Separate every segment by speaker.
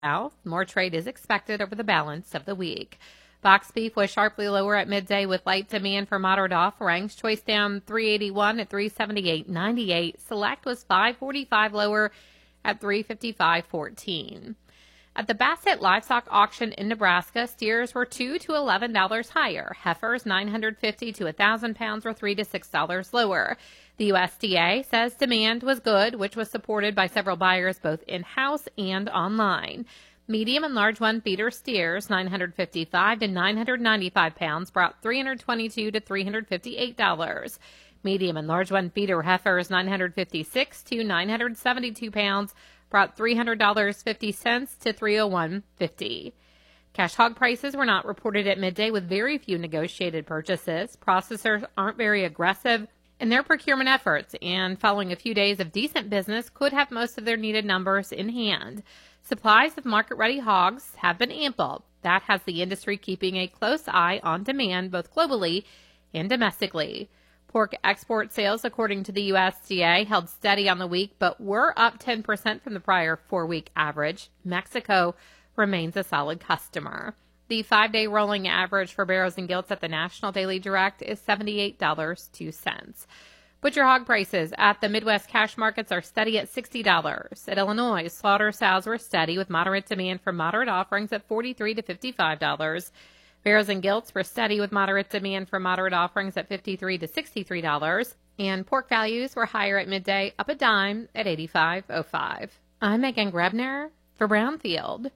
Speaker 1: south. More trade is expected over the balance of the week. Box beef was sharply lower at midday with light demand for moderate offerings. Choice down $3.81 at $378.98. Select was $5.45 lower at $355.14. At the Bassett Livestock Auction in Nebraska, steers were $2 to $11 higher. Heifers 950 to 1,000 pounds were $3 to $6 lower. The USDA says demand was good, which was supported by several buyers both in-house and online. Medium and large one feeder steers, 955 to 995 pounds, brought $322 to $358. Medium and large one feeder heifers, 956 to 972 pounds, brought $300.50 to $301.50. Cash hog prices were not reported at midday with very few negotiated purchases. Processors aren't very aggressive in their procurement efforts, and following a few days of decent business could have most of their needed numbers in hand. Supplies of market-ready hogs have been ample. That has the industry keeping a close eye on demand both globally and domestically. Pork export sales, according to the USDA, held steady on the week, but were up 10% from the prior 4-week average. Mexico remains a solid customer. The 5-day rolling average for barrows and gilts at the National Daily Direct is $78.02. Butcher hog prices at the Midwest cash markets are steady at $60. At Illinois, slaughter sows were steady with moderate demand for moderate offerings at $43 to $55. Barrows and gilts were steady with moderate demand for moderate offerings at $53 to $63. And pork values were higher at midday, up a dime at $85.05. I'm Megan Grebner for Brownfield.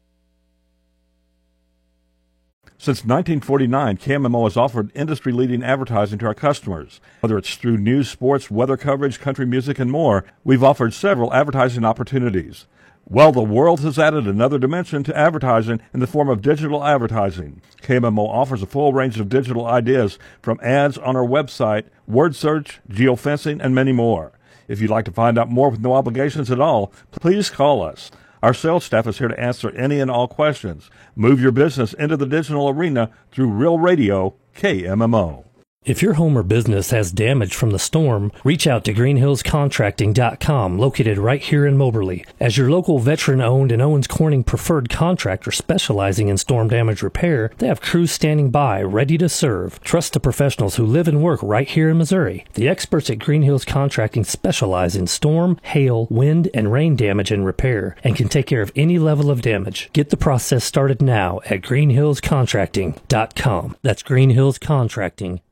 Speaker 2: Since 1949, KMMO has offered industry-leading advertising to our customers. Whether it's through news, sports, weather coverage, country music, and more, we've offered several advertising opportunities. Well, the world has added another dimension to advertising in the form of digital advertising. KMMO offers a full range of digital ideas from ads on our website, word search, geofencing, and many more. If you'd like to find out more with no obligations at all, please call us. Our sales staff is here to answer any and all questions. Move your business into the digital arena through Real Radio, KMMO.
Speaker 3: If your home or business has damage from the storm, reach out to greenhillscontracting.com, located right here in Moberly. As your local veteran-owned and Owens Corning preferred contractor specializing in storm damage repair, they have crews standing by, ready to serve. Trust the professionals who live and work right here in Missouri. The experts at Green Hills Contracting specialize in storm, hail, wind, and rain damage and repair, and can take care of any level of damage. Get the process started now at greenhillscontracting.com. That's greenhillscontracting.com.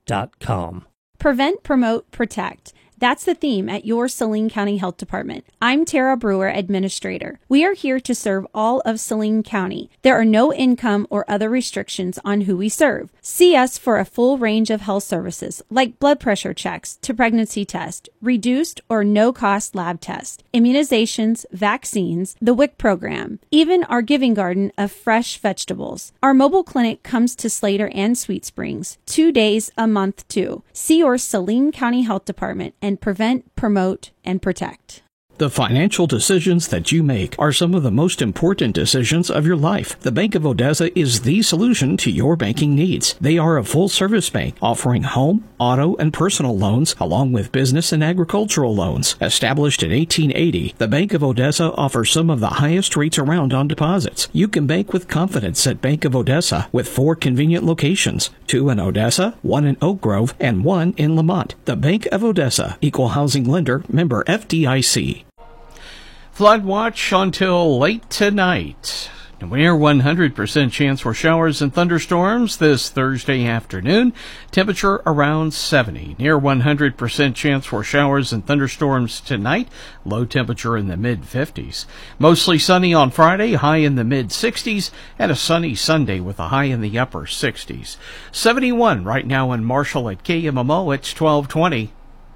Speaker 4: Prevent, promote, protect. That's the theme at your Saline County Health Department. I'm Tara Brewer, Administrator. We are here to serve all of Saline County. There are no income or other restrictions on who we serve. See us for a full range of health services like blood pressure checks to pregnancy test, reduced or no-cost lab tests, immunizations, vaccines, the WIC program, even our giving garden of fresh vegetables. Our mobile clinic comes to Slater and Sweet Springs 2 days a month too. See your Saline County Health Department and prevent, promote, and protect.
Speaker 5: The financial decisions that you make are some of the most important decisions of your life. The Bank of Odessa is the solution to your banking needs. They are a full-service bank offering home, auto, and personal loans, along with business and agricultural loans. Established in 1880, the Bank of Odessa offers some of the highest rates around on deposits. You can bank with confidence at Bank of Odessa with 4 convenient locations, 2 in Odessa, 1 in Oak Grove, and 1 in Lamont. The Bank of Odessa, Equal Housing Lender, member FDIC.
Speaker 6: Flood watch until late tonight. Near 100% chance for showers and thunderstorms this Thursday afternoon. Temperature around 70. Near 100% chance for showers and thunderstorms tonight. Low temperature in the mid-50s. Mostly sunny on Friday, high in the mid-60s, and a sunny Sunday with a high in the upper 60s. 71 right now in Marshall at KMMO. It's 1220.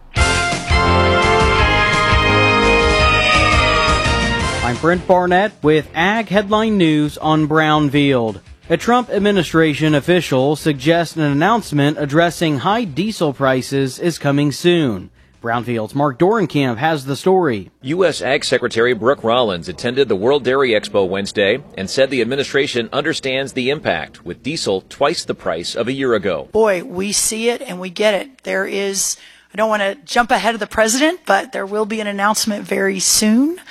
Speaker 7: I'm Brent Barnett with Ag Headline News on Brownfield. A Trump administration official suggests an announcement addressing high diesel prices is coming soon. Brownfield's Mark Dorenkamp has the story.
Speaker 8: U.S. Ag Secretary Brooke Rollins attended the World Dairy Expo Wednesday and said the administration understands the impact, with diesel twice the price of a year ago.
Speaker 9: Boy, we see it and we get it. There is, I don't want to jump ahead of the president, but there will be an announcement very soon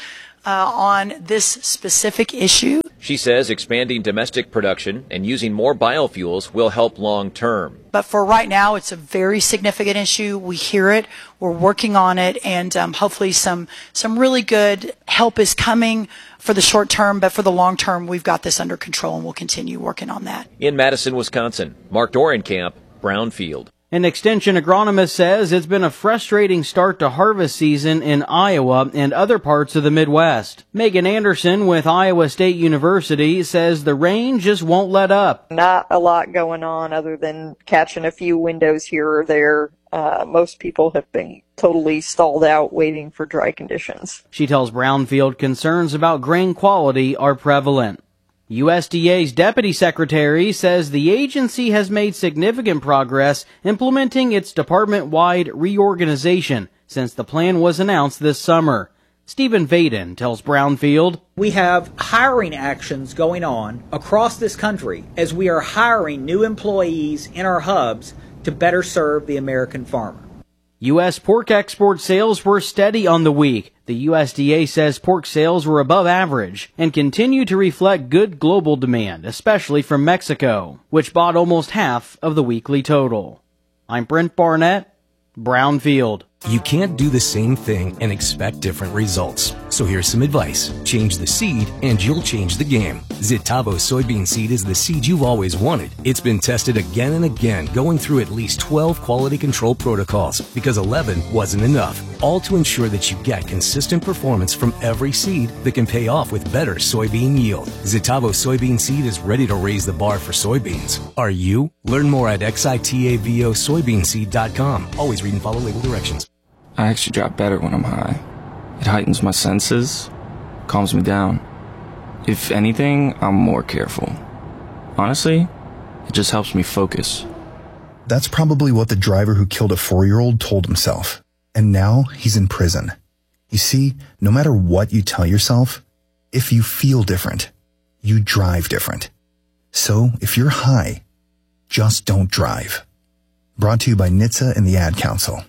Speaker 9: on this specific issue.
Speaker 8: She says expanding domestic production and using more biofuels will help long term.
Speaker 9: But for right now, it's a very significant issue. We hear it. We're working on it. And hopefully some really good help is coming for the short term. But for the long term, we've got this under control, and we'll continue working on that.
Speaker 8: In Madison, Wisconsin, Mark Dorenkamp, Brownfield.
Speaker 7: An extension agronomist says it's been a frustrating start to harvest season in Iowa and other parts of the Midwest. Megan Anderson with Iowa State University says the rain just won't let up.
Speaker 10: Not a lot going on other than catching a few windows here or there. Most people have been totally stalled out waiting for dry conditions.
Speaker 7: She tells Brownfield concerns about grain quality are prevalent. USDA's deputy secretary says the agency has made significant progress implementing its department-wide reorganization since the plan was announced this summer. Stephen Vaden tells Brownfield,
Speaker 11: we have hiring actions going on across this country as we are hiring new employees in our hubs to better serve the American farmer.
Speaker 7: U.S. pork export sales were steady on the week. The USDA says pork sales were above average and continue to reflect good global demand, especially from Mexico, which bought almost half of the weekly total. I'm Brent Barnett, Brownfield.
Speaker 12: You can't do the same thing and expect different results. So here's some advice. Change the seed and you'll change the game. Zitavo soybean seed is the seed you've always wanted. It's been tested again and again, going through at least 12 quality control protocols because 11 wasn't enough. All to ensure that you get consistent performance from every seed that can pay off with better soybean yield. Zitavo soybean seed is ready to raise the bar for soybeans. Are you? Learn more at xitavosoybeanseed.com. Always read and follow label directions.
Speaker 13: I actually drop better when I'm high. It heightens my senses, calms me down. If anything, I'm more careful. Honestly, it just helps me focus.
Speaker 14: That's probably what the driver who killed a 4-year-old told himself. And now he's in prison. You see, no matter what you tell yourself, if you feel different, you drive different. So if you're high, just don't drive. Brought to you by NHTSA and the Ad Council.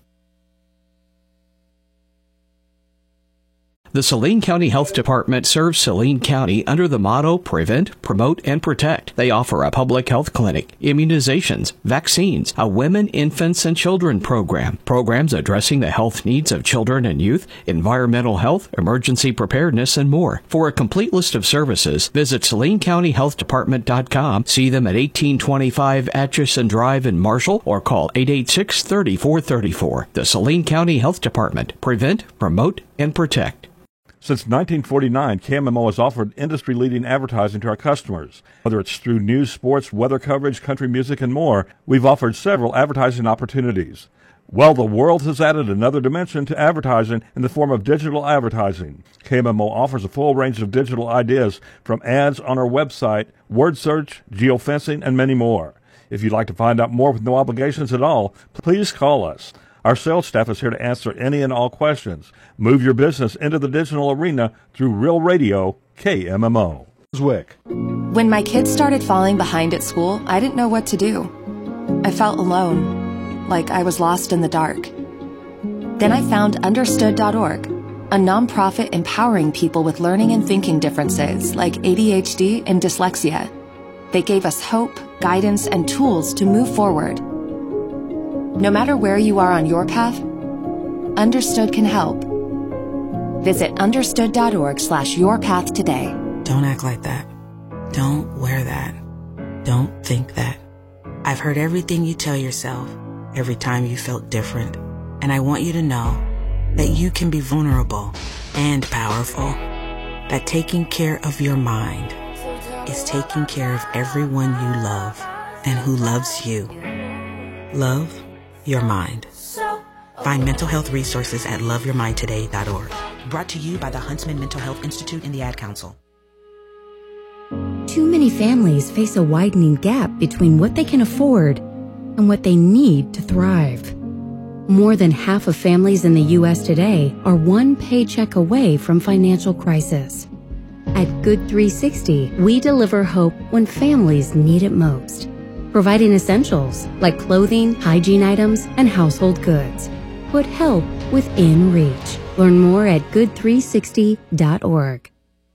Speaker 5: The Saline County Health Department serves Saline County under the motto Prevent, Promote, and Protect. They offer a public health clinic, immunizations, vaccines, a women, infants, and children program, programs addressing the health needs of children and youth, environmental health, emergency preparedness, and more. For a complete list of services, visit SalineCountyHealthDepartment.com, see them at 1825 Atchison Drive in Marshall, or call 886-3434. The Saline County Health Department. Prevent, Promote, and Protect.
Speaker 2: Since 1949, KMMO has offered industry-leading advertising to our customers. Whether it's through news, sports, weather coverage, country music, and more, we've offered several advertising opportunities. Well, the world has added another dimension to advertising in the form of digital advertising. KMMO offers a full range of digital ideas from ads on our website, word search, geofencing, and many more. If you'd like to find out more with no obligations at all, please call us. Our sales staff is here to answer any and all questions. Move your business into the digital arena through Real Radio, KMMO. Zwick.
Speaker 15: When my kids started falling behind at school, I didn't know what to do. I felt alone, like I was lost in the dark. Then I found Understood.org, a nonprofit empowering people with learning and thinking differences like ADHD and dyslexia. They gave us hope, guidance, and tools to move forward. No matter where you are on your path, Understood can help. Visit understood.org/yourpath today.
Speaker 16: Don't act like that. Don't wear that. Don't think that. I've heard everything you tell yourself every time you felt different. And I want you to know that you can be vulnerable and powerful. That taking care of your mind is taking care of everyone you love and who loves you. Love your mind. Find mental health resources at loveyourmindtoday.org. Brought to you by the Huntsman Mental Health Institute and the Ad Council.
Speaker 17: Too many families face a widening gap between what they can afford and what they need to thrive. More than half of families in the U.S. today are one paycheck away from financial crisis. At Good 360, we deliver hope when families need it most, providing essentials like clothing, hygiene items, and household goods. Put help within reach. Learn more at good360.org.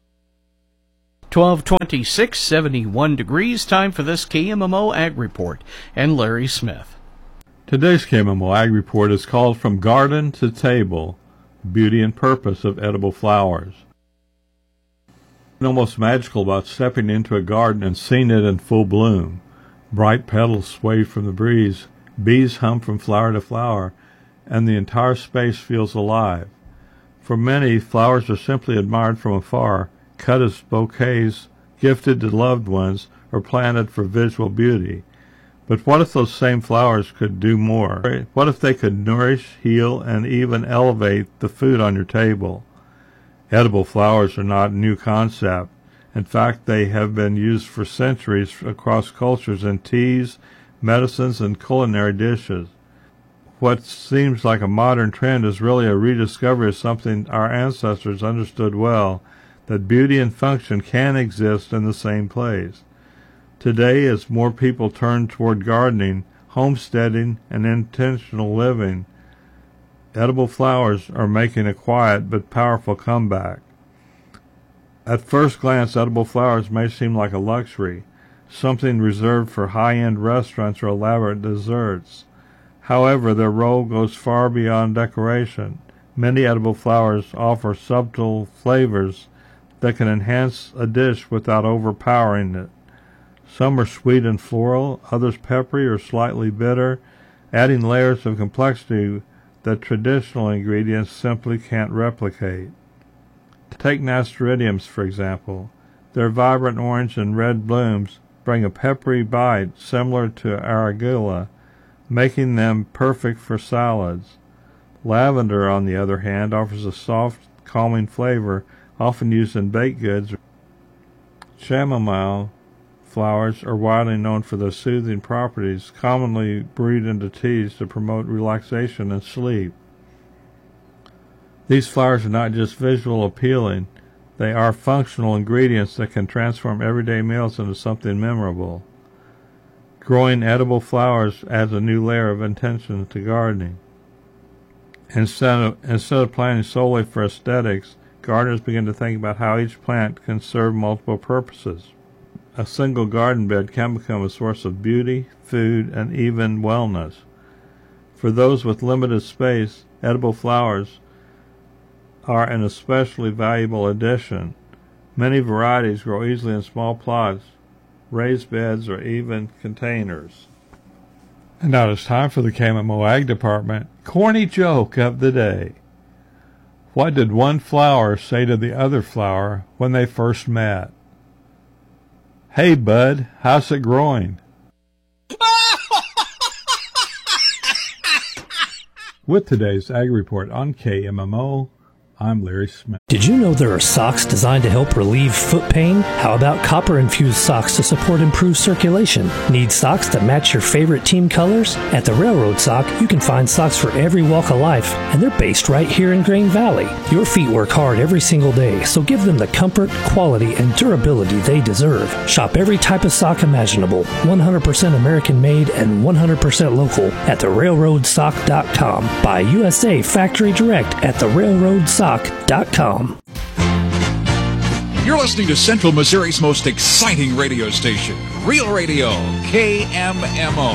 Speaker 6: 12:26, 71 degrees. Time for this KMMO Ag Report and Larry Smith.
Speaker 2: Today's KMMO Ag Report is called From Garden to Table, Beauty and Purpose of Edible Flowers. Almost magical about stepping into a garden and seeing it in full bloom. Bright petals sway from the breeze, bees hum from flower to flower, and the entire space feels alive. For many, flowers are simply admired from afar, cut as bouquets, gifted to loved ones, or planted for visual beauty. But what if those same flowers could do more? What if they could nourish, heal, and even elevate the food on your table? Edible flowers are not a new concept. In fact, they have been used for centuries across cultures in teas, medicines, and culinary dishes. What seems like a modern trend is really a rediscovery of something our ancestors understood well, that beauty and function can exist in the same place. Today, as more people turn toward gardening, homesteading, and intentional living, edible flowers are making a quiet but powerful comeback. At first glance, edible flowers may seem like a luxury, something reserved for high-end restaurants or elaborate desserts. However, their role goes far beyond decoration. Many edible flowers offer subtle flavors that can enhance a dish without overpowering it. Some are sweet and floral, others peppery or slightly bitter, adding layers of complexity that traditional ingredients simply can't replicate. Take nasturtiums, for example. Their vibrant orange and red blooms bring a peppery bite similar to arugula, making them perfect for salads. Lavender, on the other hand, offers a soft, calming flavor often used in baked goods. Chamomile flowers are widely known for their soothing properties, commonly brewed into teas to promote relaxation and sleep. These flowers are not just visual appealing, they are functional ingredients that can transform everyday meals into something memorable. Growing edible flowers adds a new layer of intention to gardening. Instead of planting solely for aesthetics, gardeners begin to think about how each plant can serve multiple purposes. A single garden bed can become a source of beauty, food, and even wellness. For those with limited space, edible flowers are an especially valuable addition. Many varieties grow easily in small plots, raised beds, or even containers. And now it's time for the KMMO Ag Department corny joke of the day. What did one flower say to the other flower when they first met? Hey, bud, how's it growing? With today's Ag Report on KMMO, I'm Larry Smith.
Speaker 3: Did you know there are socks designed to help relieve foot pain? How about copper-infused socks to support improved circulation? Need socks that match your favorite team colors? At the Railroad Sock, you can find socks for every walk of life, and they're based right here in Grain Valley. Your feet work hard every single day, so give them the comfort, quality, and durability they deserve. Shop every type of sock imaginable, 100% American-made and 100% local at therailroadsock.com. Buy USA Factory Direct at therailroadsock.com.
Speaker 18: You're listening to Central Missouri's most exciting radio station, Real Radio, KMMO.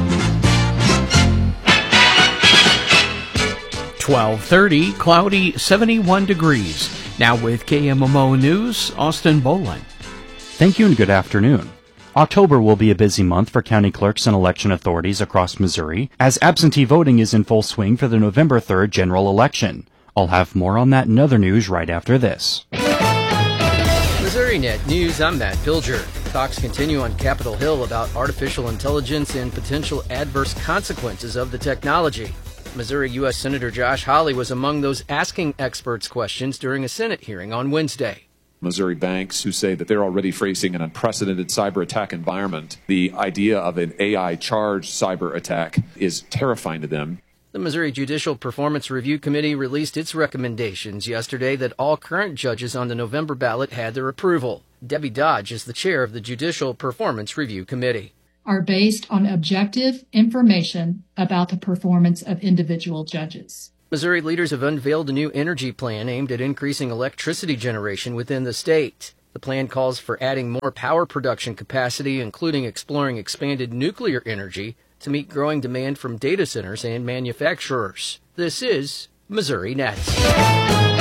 Speaker 6: 12:30, cloudy, 71 degrees. Now with KMMO News, Austin Bolin.
Speaker 19: Thank you and good afternoon. October will be a busy month for county clerks and election authorities across Missouri, as absentee voting is in full swing for the November 3rd general election. I'll have more on that and other news right after this.
Speaker 20: MissouriNet News, I'm Matt Pilger. Talks continue on Capitol Hill about artificial intelligence and potential adverse consequences of the technology. Missouri U.S. Senator Josh Hawley was among those asking experts questions during a Senate hearing on Wednesday.
Speaker 21: Missouri banks who say that they're already facing an unprecedented cyber attack environment. The idea of an AI-charged cyber attack is terrifying to them.
Speaker 20: The Missouri Judicial Performance Review Committee released its recommendations yesterday that all current judges on the November ballot had their approval. Debbie Dodge is the chair of the Judicial Performance Review Committee.
Speaker 22: Are based on objective information about the performance of individual judges.
Speaker 20: Missouri leaders have unveiled a new energy plan aimed at increasing electricity generation within the state. The plan calls for adding more power production capacity, including exploring expanded nuclear energy to meet growing demand from data centers and manufacturers. This is Missouri Net.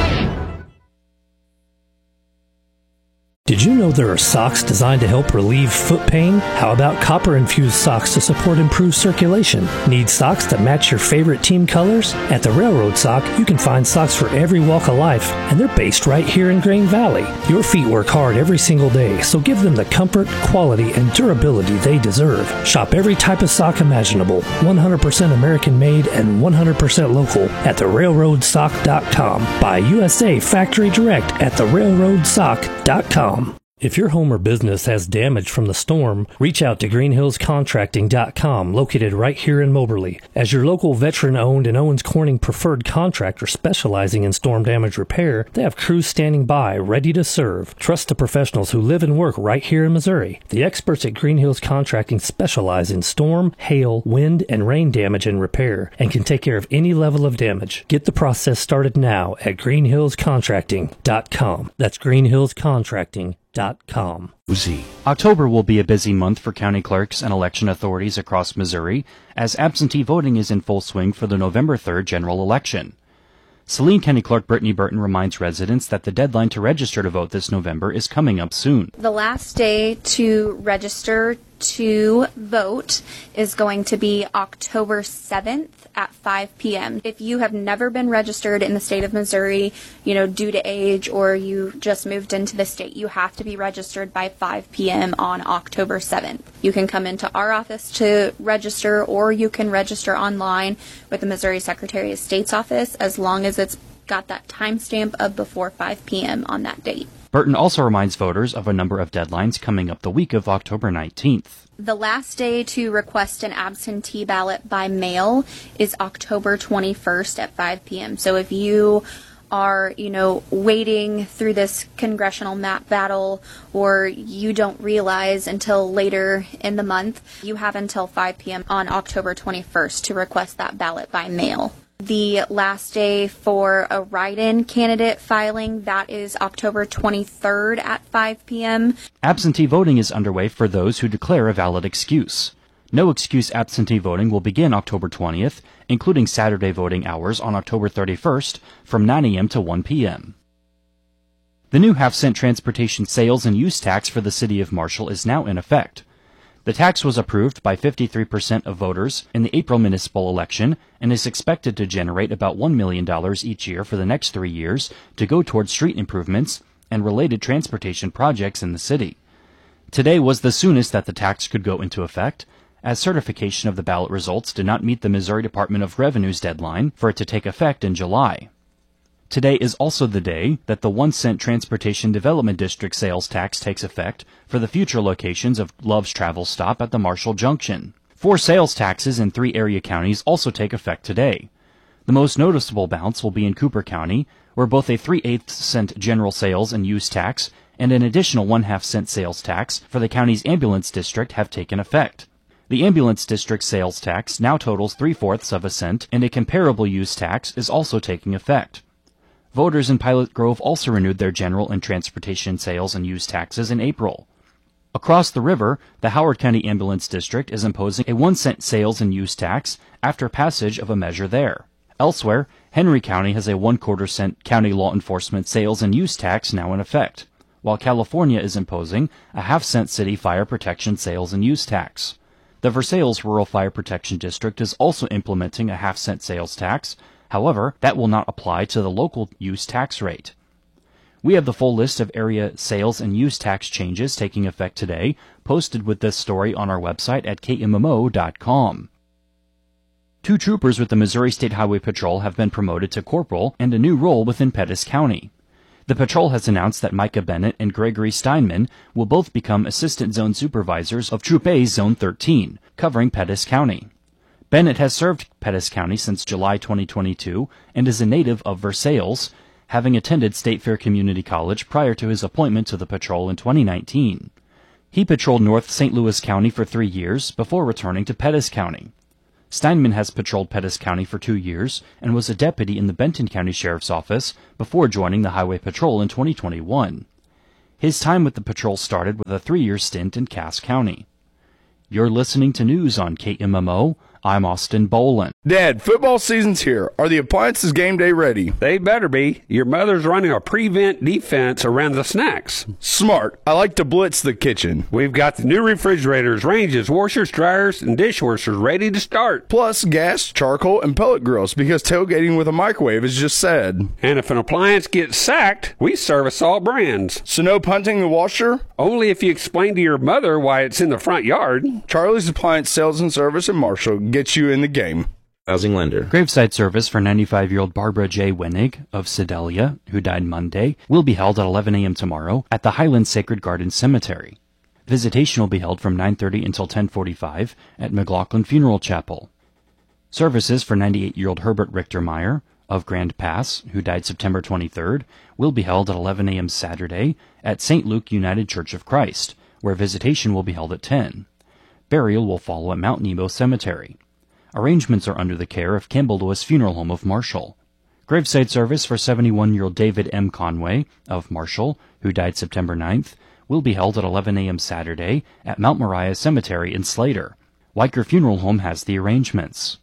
Speaker 3: Did you know there are socks designed to help relieve foot pain? How about copper-infused socks to support improved circulation? Need socks that match your favorite team colors? At the Railroad Sock, you can find socks for every walk of life, and they're based right here in Grain Valley. Your feet work hard every single day, so give them the comfort, quality, and durability they deserve. Shop every type of sock imaginable, 100% American-made and 100% local at therailroadsock.com. Buy USA Factory Direct at therailroadsock.com. If your home or business has damage from the storm, reach out to greenhillscontracting.com, located right here in Moberly. As your local veteran-owned and Owens Corning preferred contractor specializing in storm damage repair, they have crews standing by, ready to serve. Trust the professionals who live and work right here in Missouri. The experts at Green Hills Contracting specialize in storm, hail, wind, and rain damage and repair, and can take care of any level of damage. Get the process started now at greenhillscontracting.com. That's greenhillscontracting.com.
Speaker 19: October will be a busy month for county clerks and election authorities across Missouri as absentee voting is in full swing for the November 3rd general election. Saline County Clerk Brittany Burton reminds residents that the deadline to register to vote this November is coming up soon.
Speaker 1: The last day to register to vote is going to be October 7th at 5 p.m. If you have never been registered in the state of Missouri, due to age, or you just moved into the state, you have to be registered by 5 p.m. on October 7th. You can come into our office to register, or you can register online with the Missouri Secretary of State's office, as long as it's got that timestamp of before 5 p.m. on that date.
Speaker 19: Burton also reminds voters of a number of deadlines coming up the week of October 19th.
Speaker 1: The last day to request an absentee ballot by mail is October 21st at 5 p.m. So if you are, waiting through this congressional map battle, or you don't realize until later in the month, you have until 5 p.m. on October 21st to request that ballot by mail. The last day for a write-in candidate filing, that is October 23rd at 5 p.m.
Speaker 19: Absentee voting is underway for those who declare a valid excuse. No excuse absentee voting will begin October 20th, including Saturday voting hours on October 31st from 9 a.m. to 1 p.m. The new half-cent transportation sales and use tax for the city of Marshall is now in effect. The tax was approved by 53% of voters in the April municipal election and is expected to generate about $1 million each year for the next 3 years to go towards street improvements and related transportation projects in the city. Today was the soonest that the tax could go into effect, as certification of the ballot results did not meet the Missouri Department of Revenue's deadline for it to take effect in July. Today is also the day that the 1-cent Transportation Development District sales tax takes effect for the future locations of Love's Travel Stop at the Marshall Junction. 4 sales taxes in 3 area counties also take effect today. The most noticeable bounce will be in Cooper County, where both a 3/8 cent general sales and use tax and an additional 1/2 cent sales tax for the county's ambulance district have taken effect. The ambulance district sales tax now totals 3/4 cents, and a comparable use tax is also taking effect. Voters in Pilot Grove also renewed their general and transportation sales and use taxes in April. Across the river, the Howard County Ambulance District is imposing a 1-cent sales and use tax after passage of a measure there. Elsewhere, Henry County has a 1/4 cent county law enforcement sales and use tax now in effect, while California is imposing a 1/2 cent city fire protection sales and use tax. The Versailles Rural Fire Protection District is also implementing a 1/2 cent sales tax. However, that will not apply to the local use tax rate. We have the full list of area sales and use tax changes taking effect today, posted with this story on our website at kmmo.com. 2 troopers with the Missouri State Highway Patrol have been promoted to corporal and a new role within Pettis County. The patrol has announced that Micah Bennett and Gregory Steinman will both become Assistant Zone Supervisors of Troop A Zone 13, covering Pettis County. Bennett has served Pettis County since July 2022 and is a native of Versailles, having attended State Fair Community College prior to his appointment to the patrol in 2019. He patrolled North St. Louis County for 3 years before returning to Pettis County. Steinman has patrolled Pettis County for 2 years and was a deputy in the Benton County Sheriff's Office before joining the Highway Patrol in 2021. His time with the patrol started with a 3-year stint in Cass County. You're listening to news on KMMO. I'm Austin Boland.
Speaker 4: Dad, football season's here. Are the appliances game day ready?
Speaker 22: They better be. Your mother's running a prevent defense around the snacks.
Speaker 4: Smart. I like to blitz the kitchen.
Speaker 22: We've got the new refrigerators, ranges, washers, dryers, and dishwashers ready to start.
Speaker 4: Plus gas, charcoal, and pellet grills because tailgating with a microwave is just sad.
Speaker 22: And if an appliance gets sacked, we service all brands.
Speaker 4: So no punting the washer?
Speaker 22: Only if you explain to your mother why it's in the front yard.
Speaker 4: Charlie's Appliance Sales and Service in Marshall gets you in the game.
Speaker 23: Housing lender.
Speaker 19: Graveside service for 95-year-old Barbara J. Winnig of Sedalia, who died Monday, will be held at 11 a.m. tomorrow at the Highland Sacred Garden Cemetery. Visitation will be held from 9:30 until 10:45 at McLaughlin Funeral Chapel. Services for 98-year-old Herbert Richter Meyer of Grand Pass, who died September 23rd, will be held at 11 a.m. Saturday at St. Luke United Church of Christ, where visitation will be held at 10. Burial will follow at Mount Nebo Cemetery. Arrangements are under the care of Campbell Lewis Funeral Home of Marshall. Graveside service for 71-year-old David M. Conway of Marshall, who died September 9th, will be held at 11 a.m. Saturday at Mount Moriah Cemetery in Slater. Weicker Funeral Home has the arrangements.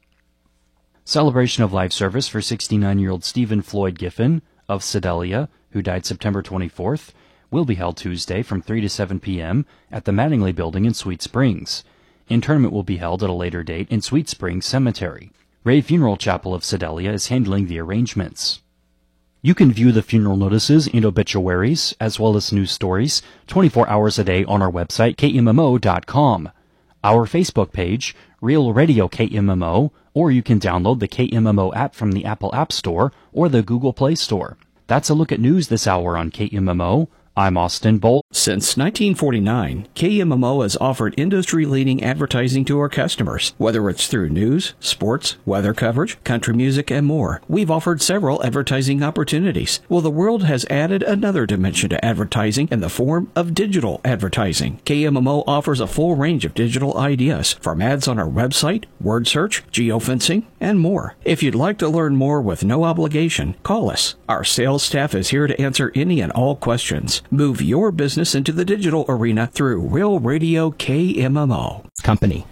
Speaker 19: Celebration of life service for 69-year-old Stephen Floyd Giffen of Sedalia, who died September 24th, will be held Tuesday from 3 to 7 p.m. at the Mattingly Building in Sweet Springs. Interment will be held at a later date in Sweet Springs Cemetery. Ray Funeral Chapel of Sedalia is handling the arrangements. You can view the funeral notices and obituaries, as well as news stories, 24 hours a day on our website, KMMO.com. Our Facebook page, Real Radio KMMO, or you can download the KMMO app from the Apple App Store or the Google Play Store. That's a look at news this hour on KMMO. I'm Austin Bolt.
Speaker 5: Since 1949, KMMO has offered industry-leading advertising to our customers. Whether it's through news, sports, weather coverage, country music, and more, we've offered several advertising opportunities. Well, the world has added another dimension to advertising in the form of digital advertising. KMMO offers a full range of digital ideas, from ads on our website, word search, geofencing, and more. If you'd like to learn more with no obligation, call us. Our sales staff is here to answer any and all questions. Move your business into the digital arena through Real Radio KMMO Company.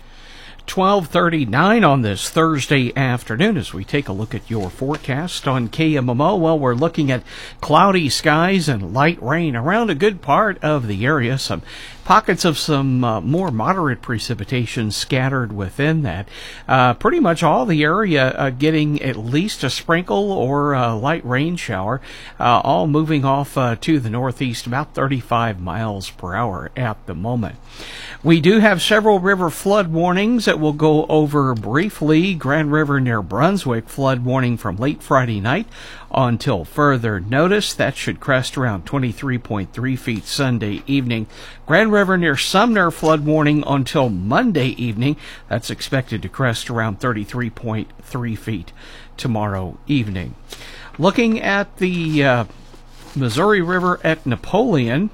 Speaker 6: 12:39 on this Thursday afternoon as we take a look at your forecast on KMMO. Well, we're looking at cloudy skies and light rain around a good part of the area. Some pockets of some more moderate precipitation scattered within that. Pretty much all the area getting at least a sprinkle or a light rain shower, all moving off to the northeast about 35 miles per hour at the moment. We do have several river flood warnings that we'll go over briefly. Grand River near Brunswick, flood warning from late Friday night until further notice. That should crest around 23.3 feet Sunday evening. Grand River near Sumner, flood warning until Monday evening. That's expected to crest around 33.3 feet tomorrow evening. Looking at the Missouri River at Napoleon,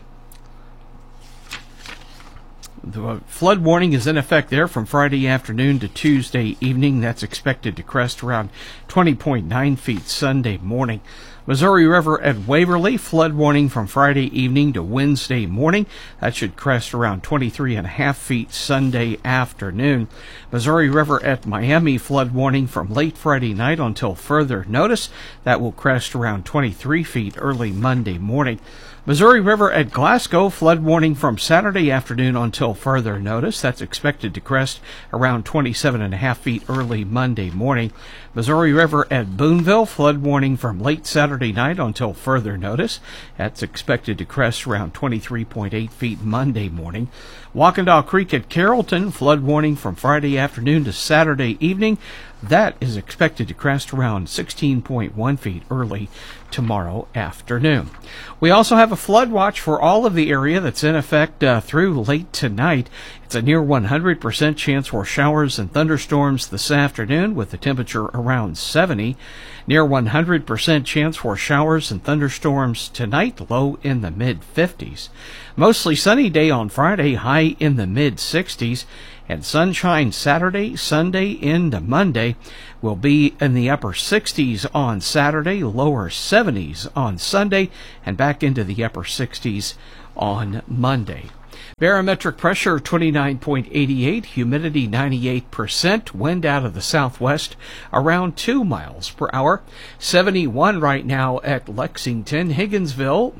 Speaker 6: the flood warning is in effect there from Friday afternoon to Tuesday evening. That's expected to crest around 20.9 feet Sunday morning. Missouri River at Waverly, flood warning from Friday evening to Wednesday morning. That should crest around 23.5 feet Sunday afternoon. Missouri River at Miami, flood warning from late Friday night until further notice. That will crest around 23 feet early Monday morning. Missouri River at Glasgow, flood warning from Saturday afternoon until further notice. That's expected to crest around 27.5 feet early Monday morning. Missouri River at Boonville, flood warning from late Saturday night until further notice. That's expected to crest around 23.8 feet Monday morning. Wakandal Creek at Carrollton, flood warning from Friday afternoon to Saturday evening. That is expected to crest around 16.1 feet early tomorrow afternoon. We also have a flood watch for all of the area that's in effect through late tonight. It's a near 100% chance for showers and thunderstorms this afternoon with the temperature around 70. Near 100% chance for showers and thunderstorms tonight, low in the mid-50s. Mostly sunny day on Friday, high in the mid-60s. And sunshine Saturday, Sunday into Monday. Will be in the upper 60s on Saturday, lower 70s on Sunday, and back into the upper 60s on Monday. Barometric pressure 29.88, humidity 98%, wind out of the southwest around 2 miles per hour. 71 right now at Lexington, Higginsville.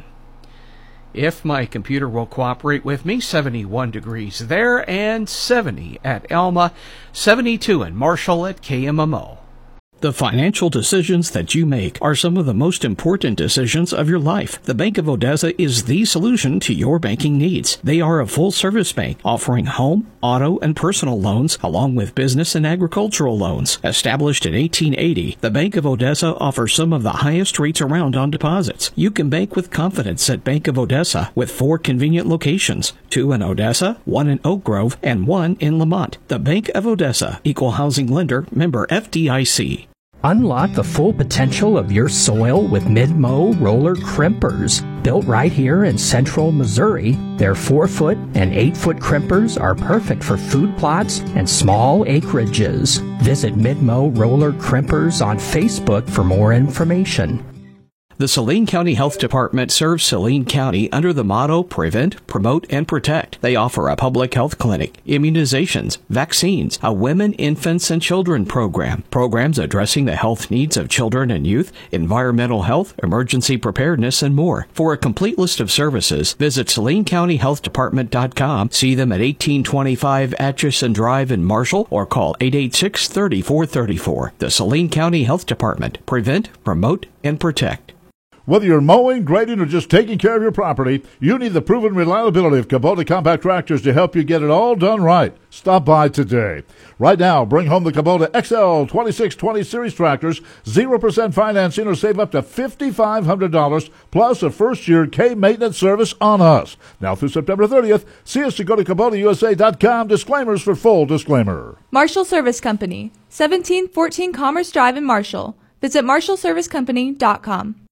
Speaker 6: If my computer will cooperate with me, 71 degrees there, and 70 at Alma, 72 in Marshall at KMMO.
Speaker 5: The financial decisions that you make are some of the most important decisions of your life. The Bank of Odessa is the solution to your banking needs. They are a full-service bank offering home, auto, and personal loans along with business and agricultural loans. Established in 1880, the Bank of Odessa offers some of the highest rates around on deposits. You can bank with confidence at Bank of Odessa with 4 convenient locations, 2 in Odessa, 1 in Oak Grove, and 1 in Lamont. The Bank of Odessa, Equal Housing Lender, member FDIC.
Speaker 8: Unlock the full potential of your soil with Mid-Mow roller crimpers. Built right here in central Missouri, their 4-foot and 8-foot crimpers are perfect for food plots and small acreages. Visit Mid-Mow roller crimpers on Facebook for more information.
Speaker 5: The Saline County Health Department serves Saline County under the motto Prevent, Promote, and Protect. They offer a public health clinic, immunizations, vaccines, a women, infants, and children program, programs addressing the health needs of children and youth, environmental health, emergency preparedness, and more. For a complete list of services, visit SalineCountyHealthDepartment.com, see them at 1825 Atchison Drive in Marshall, or call 886-3434. The Saline County Health Department. Prevent, Promote, and Protect.
Speaker 9: Whether you're mowing, grading, or just taking care of your property, you need the proven reliability of Kubota compact tractors to help you get it all done right. Stop by today. Right now, bring home the Kubota XL 2620 Series tractors, 0% financing, or save up to $5,500, plus a first-year K-maintenance service on us. Now through September 30th, see us to go to KubotaUSA.com. Disclaimers for full disclaimer.
Speaker 23: Marshall Service Company, 1714 Commerce Drive in Marshall. Visit MarshallServiceCompany.com.